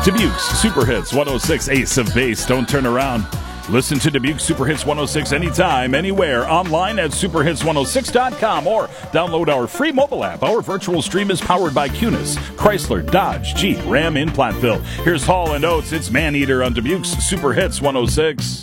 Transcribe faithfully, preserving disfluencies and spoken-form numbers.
Dubuque's Super Hits one oh six, Ace of Base. Don't turn around. Listen to Dubuque Super Hits one oh six anytime, anywhere, online at super hits one oh six dot com or download our free mobile app. Our virtual stream is powered by Cunis, Chrysler, Dodge, Jeep, Ram in Platteville. Here's Hall and Oates. It's Maneater on Dubuque's Super Hits one oh six.